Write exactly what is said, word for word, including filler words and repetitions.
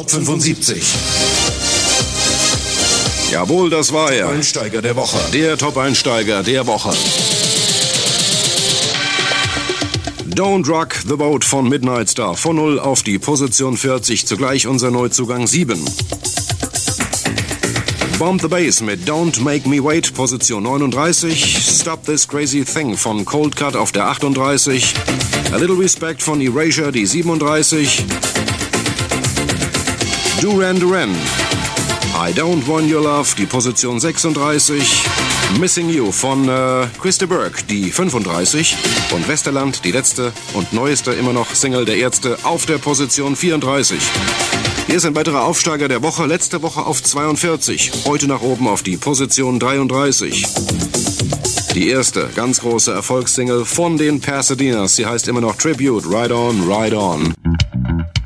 Top fünfundsiebzig. Jawohl, das war er. Einsteiger der Woche. Der Top-Einsteiger der Woche. Don't Rock the Boat von Midnight Star. Von null auf die Position vierzig. Zugleich unser Neuzugang sieben. Bomb the Bass mit Don't Make Me Wait, Position neununddreißig. Stop This Crazy Thing von Cold Cut auf der achtunddreißig. A Little Respect von Erasure, die siebenunddreißig. Duran Duran. I Don't Want Your Love, die Position sechsunddreißig. Missing You von äh, Chris de Burgh, die fünfunddreißig. Und Westerland, die letzte und neueste immer noch Single der Ärzte, auf der Position vierunddreißig. Hier ist ein weiterer Aufsteiger der Woche, letzte Woche auf zweiundvierzig. Heute nach oben auf die Position dreiunddreißig. Die erste ganz große Erfolgssingle von den Pasadenas. Sie heißt immer noch Tribute, Ride On, Ride On.